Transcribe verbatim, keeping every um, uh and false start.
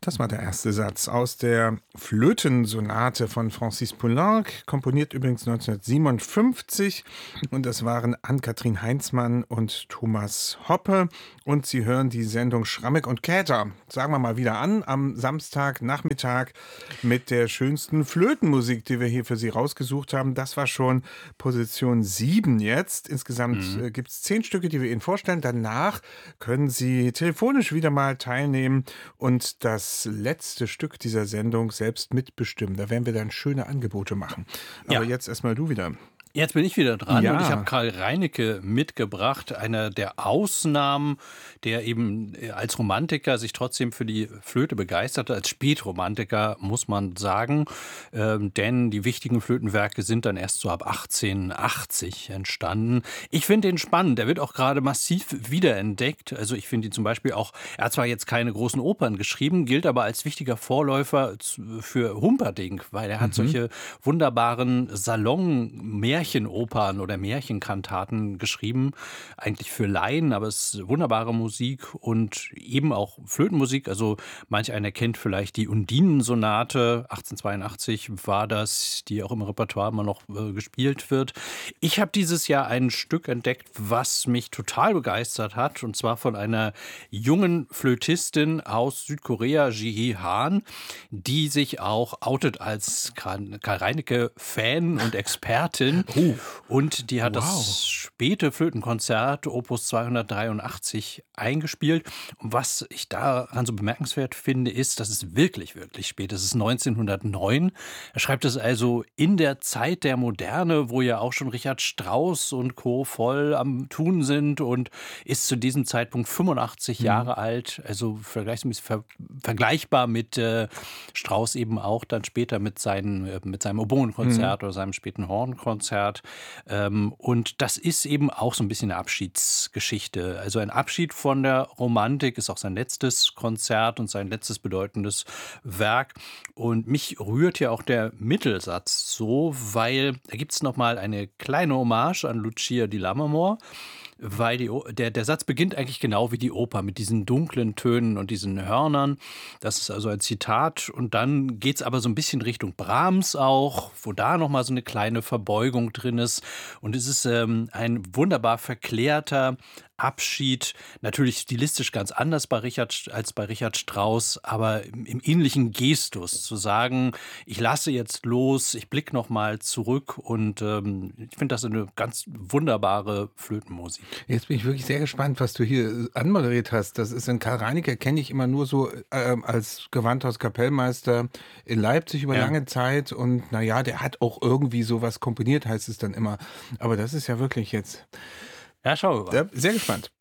Das war der erste Satz aus der Flötensonate von Francis Poulenc, komponiert übrigens neunzehnhundertsiebenundfünfzig. Und das waren Ann-Kathrin Heinzmann und Thomas Hoppe. Und Sie hören die Sendung Schrammeck und Käter, sagen wir mal wieder an, am Samstagnachmittag mit der schönsten Flötenmusik, die wir hier für Sie rausgesucht haben. Das war schon Position sieben jetzt. Insgesamt mhm. äh, gibt es zehn Stücke, die wir Ihnen vorstellen. Danach können Sie telefonisch wieder mal teilnehmen und das letzte Stück dieser Sendung selbst mitbestimmen. Da werden wir dann schöne Angebote machen. Aber ja. Jetzt erstmal du wieder. Jetzt bin ich wieder dran Ja. und ich habe Karl Reinecke mitgebracht, einer der Ausnahmen, der eben als Romantiker sich trotzdem für die Flöte begeisterte, als Spätromantiker muss man sagen, ähm, denn die wichtigen Flötenwerke sind dann erst so ab achtzehnhundertachtzig entstanden. Ich finde ihn spannend, er wird auch gerade massiv wiederentdeckt, also ich finde ihn zum Beispiel auch, er hat zwar jetzt keine großen Opern geschrieben, gilt aber als wichtiger Vorläufer für Humperdinck, weil er hat mhm. solche wunderbaren Salon Märchenopern oder Märchenkantaten geschrieben, eigentlich für Laien, aber es ist wunderbare Musik und eben auch Flötenmusik. Also manch einer kennt vielleicht die Undinen-Sonate, achtzehnhundertzweiundachtzig war das, die auch im Repertoire immer noch äh, gespielt wird. Ich habe dieses Jahr ein Stück entdeckt, was mich total begeistert hat, und zwar von einer jungen Flötistin aus Südkorea, Ji-hee Han, die sich auch outet als Karl Reinecke-Fan und Expertin. Oh. Und die hat wow. das späte Flötenkonzert Opus zweihundertdreiundachtzig eingespielt. Und was ich daran so bemerkenswert finde, ist, dass es wirklich, wirklich spät ist. Es ist neunzehnhundertneun. Er schreibt es also in der Zeit der Moderne, wo ja auch schon Richard Strauss und Co. voll am Tun sind, und ist zu diesem Zeitpunkt fünfundachtzig mhm. Jahre alt. Also vergleichsweise ver- vergleichbar mit äh, Strauss eben auch dann später mit, seinen, äh, mit seinem Oboenkonzert mhm. oder seinem späten Hornkonzert. Ähm, und das ist eben auch so ein bisschen eine Abschiedsgeschichte. Also ein Abschied von der Romantik ist auch sein letztes Konzert und sein letztes bedeutendes Werk. Und mich rührt ja auch der Mittelsatz so, weil da gibt es nochmal eine kleine Hommage an Lucia di Lammermoor. Weil die, der, der Satz beginnt eigentlich genau wie die Oper, mit diesen dunklen Tönen und diesen Hörnern. Das ist also ein Zitat. Und dann geht es aber so ein bisschen Richtung Brahms auch, wo da nochmal so eine kleine Verbeugung drin ist. Und es ist ähm, ein wunderbar verklärter Abschied, natürlich stilistisch ganz anders bei Richard, als bei Richard Strauss, aber im, im ähnlichen Gestus, zu sagen, ich lasse jetzt los, ich blicke nochmal zurück, und ähm, ich finde das eine ganz wunderbare Flötenmusik. Jetzt bin ich wirklich sehr gespannt, was du hier anmoderiert hast. Das ist in Karl Reinecke, kenne ich immer nur so äh, als Gewandhauskapellmeister in Leipzig über ja. lange Zeit, und naja, der hat auch irgendwie sowas komponiert, heißt es dann immer. Aber das ist ja wirklich jetzt... Ja, schau mal. Sehr gespannt.